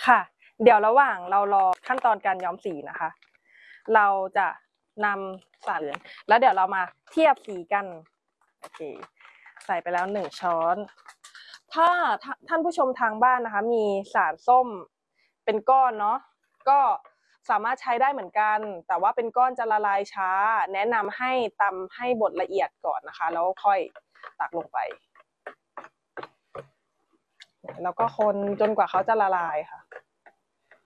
ค่ะเดี๋ยวระหว่างเรารอขั้นตอนการย้อมสีนะคะเราจะนำสารเหลืองแล้วเดี๋ยวเรามาเทียบสีกันโอเคใส่ไปแล้ว1 ช้อนถ้าท่านผู้ชมทางบ้านนะคะมีสารส้มเป็นก้อนเนาะก็สามารถใช้ได้เหมือนกันแต่ว่าเป็นก้อนจะละลายช้าแนะนำให้ตำให้บดละเอียดก่อนนะคะแล้วค่อยตักลงไปแล้วก็คนจนกว่าเขาจะละลายค่ะ